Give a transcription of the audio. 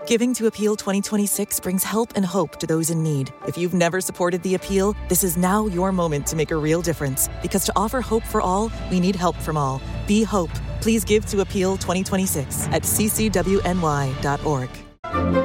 Giving to Appeal 2026 brings help and hope to those in need. If you've never supported the Appeal, this is now your moment to make a real difference. Because to offer hope for all, we need help from all. Be hope. Please give to Appeal 2026 at ccwny.org.